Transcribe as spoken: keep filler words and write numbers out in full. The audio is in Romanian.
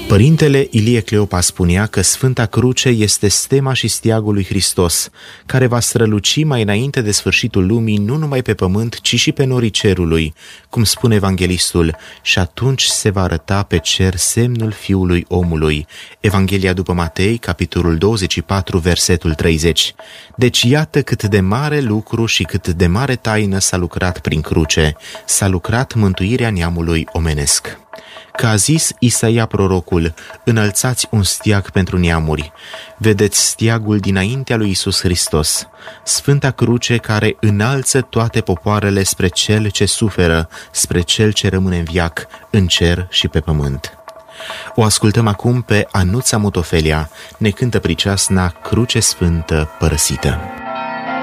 Părintele Ilie Cleopa spunea că Sfânta Cruce este stema și steagul lui Hristos, care va străluci mai înainte de sfârșitul lumii nu numai pe pământ, ci și pe norii cerului, cum spune evanghelistul, și atunci se va arăta pe cer semnul Fiului Omului. Evanghelia după Matei, capitolul douăzeci și patru, versetul treizeci. Deci iată cât de mare lucru și cât de mare taină s-a lucrat prin cruce, s-a lucrat mântuirea neamului omenesc. Că a zis Isaia prorocul, înălțați un steag pentru neamuri. Vedeți steagul dinaintea lui Iisus Hristos, Sfânta Cruce care înalță toate popoarele spre Cel ce suferă, spre Cel ce rămâne în viac, în cer și pe pământ. O ascultăm acum pe Anuța Motofelia, ne cântă priceasna Cruce Sfântă Părăsită.